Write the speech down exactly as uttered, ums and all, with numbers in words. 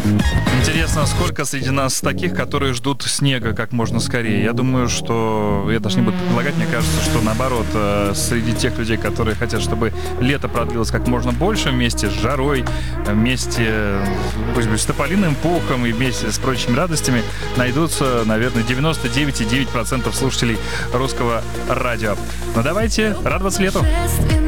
Интересно, сколько среди нас таких, которые ждут снега как можно скорее? Я думаю, что я даже не буду предполагать, мне кажется, что наоборот, э, среди тех людей, которые хотят, чтобы лето продлилось как можно больше, вместе с жарой, вместе э, пусть будет с тополиным пухом и вместе с прочими радостями, найдутся, наверное, девяносто девять целых девять десятых процента слушателей русского радио. Но давайте радоваться лету.